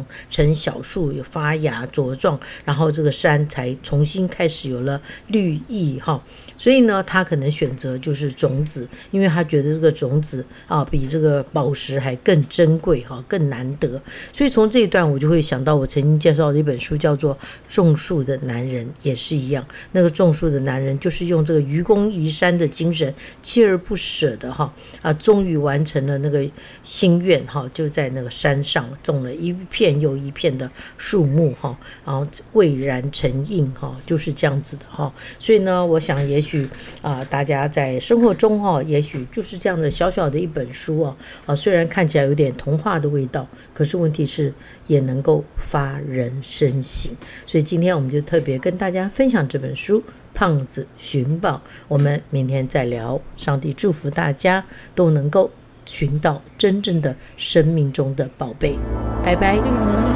长成小树，有发芽茁壮，然后这个山才重新开始有了绿意哈。所以呢，他可能选择就是种子，因为他觉得这个种子比这个宝石还更珍贵哈，更难得。所以从这一段我就会想到我曾经介绍的一本书，叫做《种树的男人》，也是一样。那个种树的男人就是用这个愚公移山的精神，锲而不舍的终于完成了那个心愿就在那个山上种了一片又一片的树木然后蔚然成荫就是这样子的所以呢，我想也许大家在生活中也许就是这样的小小的一本书虽然看起来有点童话的味道，可是问题是也能够发人深省。所以今天我们就特别跟大家分享这本书《胖子寻宝》，我们明天再聊。上帝祝福大家都能够寻到真正的生命中的宝贝，拜拜。